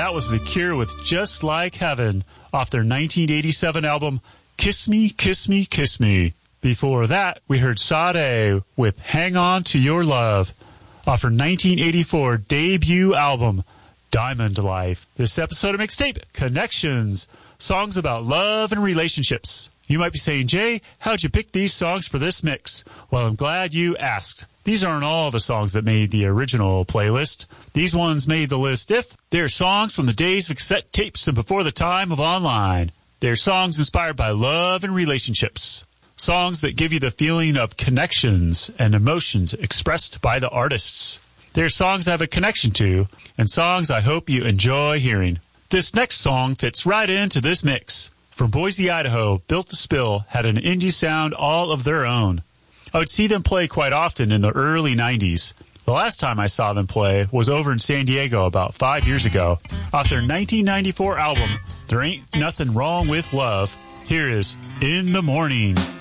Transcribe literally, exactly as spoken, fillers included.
That was The Cure with Just Like Heaven off their nineteen eighty-seven album, Kiss Me, Kiss Me, Kiss Me. Before that, we heard Sade with Hang On to Your Love off her nineteen eighty-four debut album, Diamond Life. This episode of Mixtape, Connections, songs about love and relationships. You might be saying, Jay, how'd you pick these songs for this mix? Well, I'm glad you asked. These aren't all the songs that made the original playlist. These ones made the list if they're songs from the days of cassette tapes and before the time of online. They're songs inspired by love and relationships. Songs that give you the feeling of connections and emotions expressed by the artists. They're songs I have a connection to, and songs I hope you enjoy hearing. This next song fits right into this mix. From Boise, Idaho, Built to Spill had an indie sound all of their own. I would see them play quite often in the early nineties. The last time I saw them play was over in San Diego about five years ago. Off their nineteen ninety-four album, There Ain't Nothing Wrong with Love, here is In the Morning.